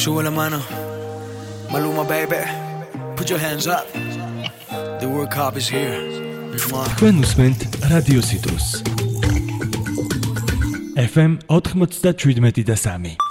Sube la mano, Maluma baby, put your hands up. The World Cup is here. თქვენ უსმენთ რადიო სიტუს FM 97 და 3.